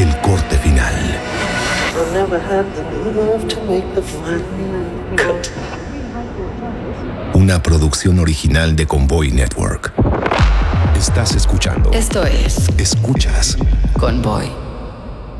el corte final. Una producción original de Convoy Network. Estás escuchando. Esto es Escuchas Convoy.